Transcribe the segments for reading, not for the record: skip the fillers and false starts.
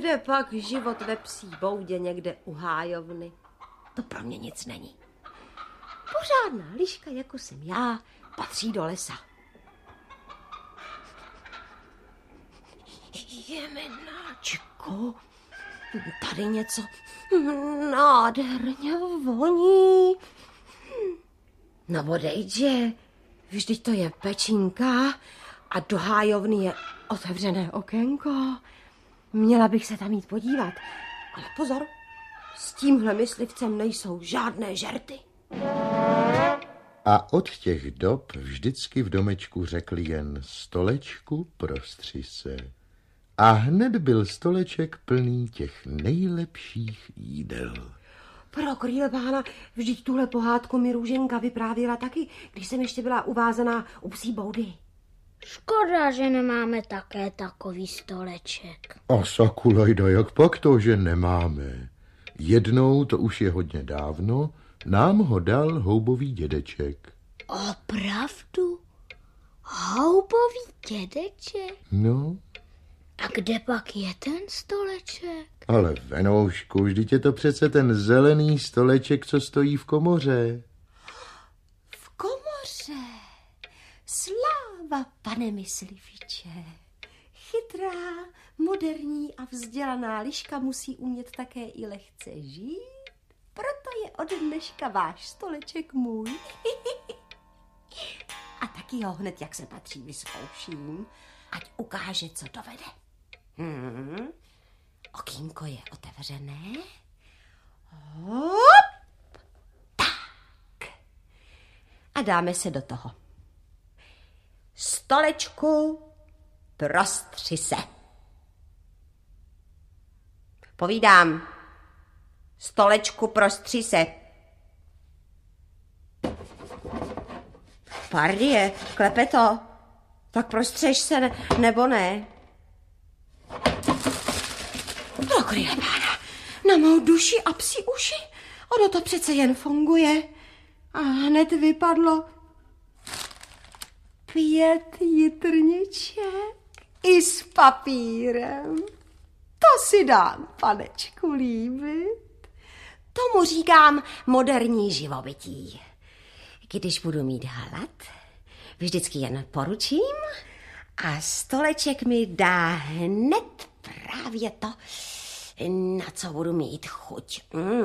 kde pak život ve psí boudě někde u hájovny? To pro mě nic není. Pořádná liška, jako jsem já, patří do lesa. Jemenáčku, tady něco nádherně voní. No odejde, vždyť to je pečínka a do hájovny je otevřené okénko. Měla bych se tam jít podívat, ale pozor, s tímhle myslivcem nejsou žádné žerty. A od těch dob vždycky v domečku řekli jen stolečku prostři se. A hned byl stoleček plný těch nejlepších jídel. Pro krýle pána, vždyť tuhle pohádku mi Růženka vyprávěla taky, když jsem ještě byla uvázaná u psí boudy. Škoda, že nemáme také takový stoleček. A sakulajda, jak pak to, že nemáme? Jednou, to už je hodně dávno, nám ho dal houbový dědeček. Opravdu? Houbový dědeček? No. A kde pak je ten stoleček? Ale Venoušku, vždyť je to přece ten zelený stoleček, co stojí v komoře. V komoře? Sláva, pane mysliviče. Chytrá, moderní a vzdělaná liška musí umět také i lehce žít. Proto je od dneška váš stoleček můj. A taky ho hned, jak se patří, vyzkouším, ať ukáže, co dovede. Okýnko je otevřené. Hop! Tak. A dáme se do toho. Stolečku, prostři se. Povídám. Stolečku, prostři se. Pardie, klepe to. Tak prostřeš se, nebo ne? No, krýle pána, na mou duši a psí uši. Ono to přece jen funguje. A hned vypadlo 5 jitrniček i s papírem. To si dám, panečku, líbit. Tomu říkám moderní živobytí. Když budu mít hlad, vždycky jen poručím a stoleček mi dá hned právě to, na co budu mít chuť.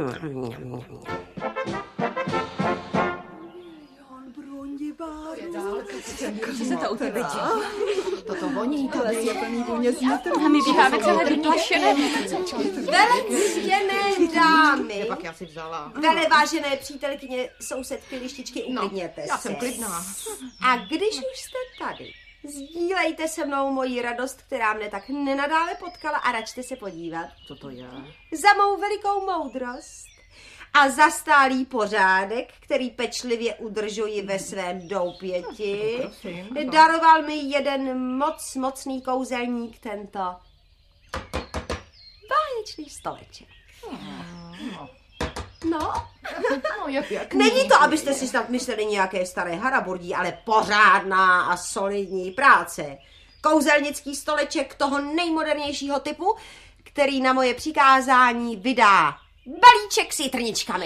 Co se to u tebe děje? Toto voní, to les je plný vůně zmatrů. A my běháme celé vyplašené. Velectěné dámy. Pak já si vzala. Vele vážené přítelkyně, sousedky, lištičky, uklidněte se. Já jsem klidná. A když už jste tady, sdílejte se mnou moji radost, která mne tak nenadále potkala a račte se podívat. Co to je? Za mou velikou moudrost a za stálý pořádek, který pečlivě udržuji ve svém doupěti, daroval mi jeden moc mocný kouzelník tento báječný stoleček. No, je pěkný. Není to, abyste si snad mysleli nějaké staré haraburdí, ale pořádná a solidní práce. Kouzelnický stoleček toho nejmodernějšího typu, který na moje přikázání vydá balíček s jitrničkami.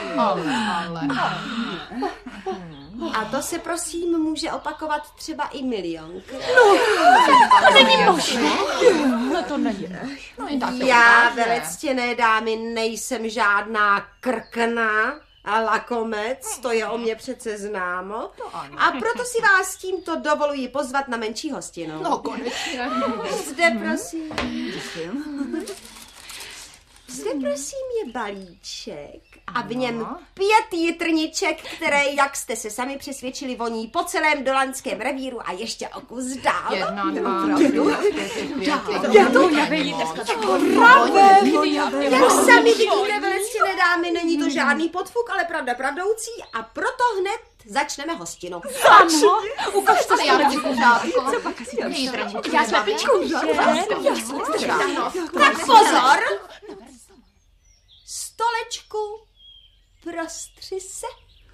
A to se prosím může opakovat třeba i milionkrát. To není možné. No to není. Já, velectěné dámy, nejsem žádná krkna a lakomec, to je o mě přece známo. A proto si vás tímto dovoluji pozvat na menší hostinu. No konečně. Zde prosím. Zde prosím je balíček a v něm 5 jitrniček, které, jak jste se sami přesvědčili, voní po celém dolanském revíru a ještě o kus dál. 1, 2, 3, 4, 5. Je to pravé. Jak sami vidíte, velectěné dámy, není to žádný podfuk, ale pravda pravdoucí a proto hned začneme hostinu. Ano, Ukažte si, já nevím, kuřátko. Co pak asi já slepičku, Tak pozor! Stolečku, prostři se.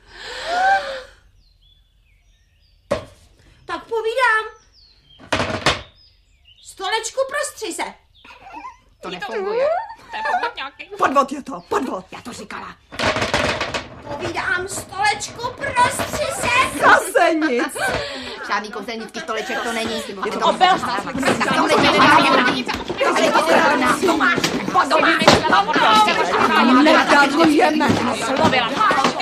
Tak povídám. Stolečku, prostři se. To nefunguje. To je podvod nějaký. Podvod je to, podvod. Já to říkala. Povídám, stolečku, prostři se. Zase nic. Žádný kouzelnický stoleček to není. Je to obelha. Nedávujeme. Mluvila.